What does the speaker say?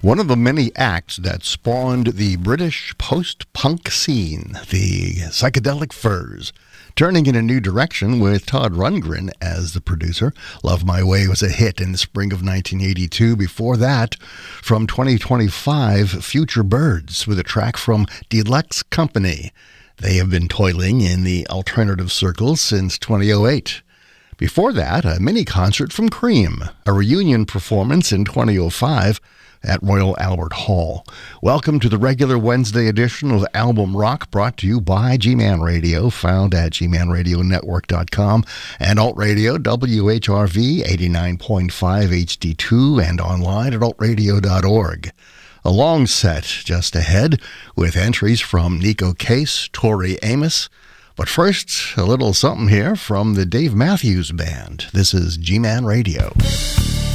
One of the many acts that spawned the British post-punk scene, the Psychedelic Furs, turning in a new direction with Todd Rundgren as the producer. Love My Way was a hit in the spring of 1982. Before that, from 2025, Future Birds with a track from Deluxe Company. They have been toiling in the alternative circles since 2008. Before that, a mini concert from Cream, a reunion performance in 2005 at Royal Albert Hall. Welcome to the regular Wednesday edition of Album Rock, brought to you by G-Man Radio, found at gmanradionetwork.com and Alt Radio WHRV 89.5 HD2 and online at altradio.org. A long set just ahead with entries from Nico Case, Tori Amos. But first, a little something here from the Dave Matthews Band. This is G-Man Radio.